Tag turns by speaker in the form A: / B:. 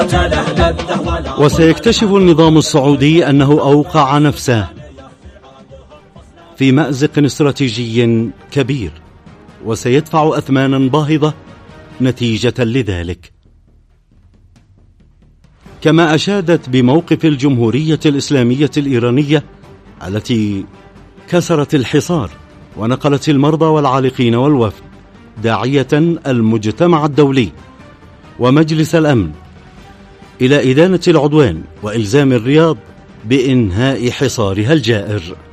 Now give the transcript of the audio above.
A: وسيكتشف النظام السعودي أنه أوقع نفسه في مأزق استراتيجي كبير، وسيدفع أثمانا باهظة نتيجة لذلك. كما أشادت بموقف الجمهورية الإسلامية الإيرانية التي كسرت الحصار ونقلت المرضى والعالقين والوفد، داعية المجتمع الدولي ومجلس الأمن إلى إدانة العدوان وإلزام الرياض بإنهاء حصارها الجائر.